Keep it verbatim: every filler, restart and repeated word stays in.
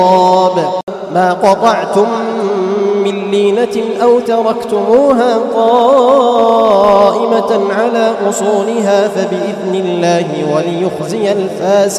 ما قطعتم من لينة أو تركتموها قائمة على أصولها فبإذن الله وليخزي الفاسقين.